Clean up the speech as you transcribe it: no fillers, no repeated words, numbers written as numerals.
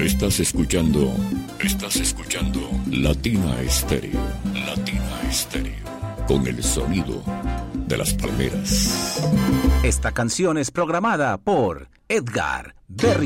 Estás escuchando Latina Estéreo. Latina Estéreo. Con el sonido de las palmeras. Esta canción es programada por Edgar Berry.